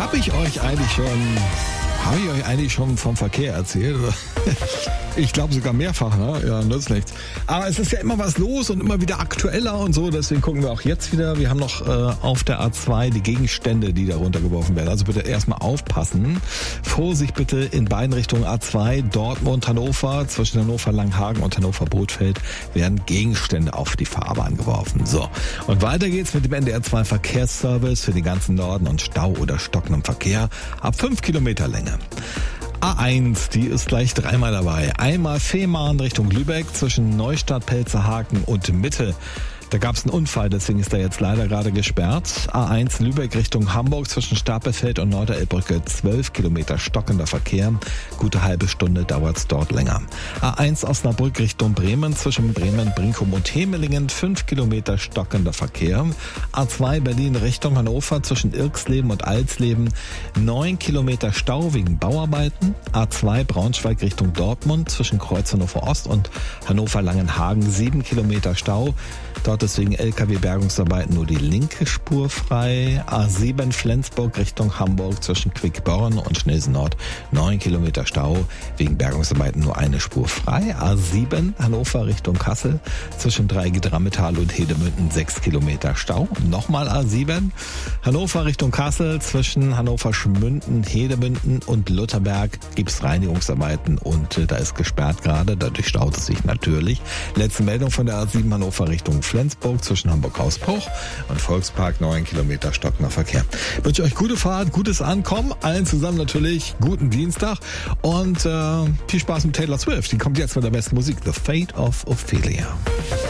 Habe ich euch eigentlich schon vom Verkehr erzählt? Ich glaube sogar mehrfach, ne? Ja, nützt nichts. Aber es ist ja immer was los und immer wieder aktueller und so. Deswegen gucken wir auch jetzt wieder. Wir haben noch auf der A2 die Gegenstände, die da runtergeworfen werden. Also bitte erstmal aufpassen. Vorsicht bitte in beiden Richtungen A2, Dortmund, Hannover. Zwischen Hannover Langhagen und Hannover Botfeld werden Gegenstände auf die Fahrbahn geworfen. So, und weiter geht's mit dem NDR 2 Verkehrsservice für den ganzen Norden und Stau oder stockendem Verkehr ab 5 Kilometer Länge. A1, die ist gleich dreimal dabei. Einmal Fehmarn Richtung Lübeck zwischen Neustadt, Pelzerhaken und Mitte. Da gab es einen Unfall, deswegen ist er jetzt leider gerade gesperrt. A1 Lübeck Richtung Hamburg zwischen Stapelfeld und Norderelbbrücke 12 Kilometer stockender Verkehr. Gute halbe Stunde dauert es dort länger. A1 Osnabrück Richtung Bremen zwischen Bremen, Brinkum und Hemelingen 5 Kilometer stockender Verkehr. A2 Berlin Richtung Hannover zwischen Irksleben und Alsleben 9 Kilometer Stau wegen Bauarbeiten. A2 Braunschweig Richtung Dortmund zwischen Kreuz Hannover Ost und Hannover Langenhagen 7 Kilometer Stau. Dort ist wegen LKW-Bergungsarbeiten nur die linke Spur frei. A7 Flensburg Richtung Hamburg zwischen Quickborn und Schnelsen Nord 9 Kilometer Stau. Wegen Bergungsarbeiten nur eine Spur frei. A7 Hannover Richtung Kassel zwischen Dreigiedrammetal und Hedemünden 6 Kilometer Stau. Nochmal A7 Hannover Richtung Kassel zwischen Hannover Schmünden, Hedemünden und Lutherberg gibt's Reinigungsarbeiten und da ist gesperrt gerade. Dadurch staut es sich natürlich. Letzte Meldung von der A7 Hannover Richtung Flensburg zwischen Hamburg-Hausbruch und Volkspark 9 Kilometer stockender Verkehr. Ich wünsche euch gute Fahrt, gutes Ankommen, allen zusammen natürlich guten Dienstag und viel Spaß mit Taylor Swift. Die kommt jetzt mit der besten Musik, The Fate of Ophelia.